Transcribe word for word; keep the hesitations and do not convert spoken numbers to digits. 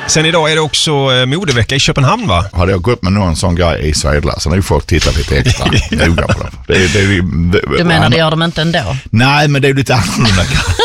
Sen idag är det också eh, modevecka i Köpenhamn, va? Hade jag gått med någon sån grej i Svedla så nu får jag titta lite extra noga på det. Det, det, det, det Du menar det gör de inte ändå? Nej, men det är lite annorlunda.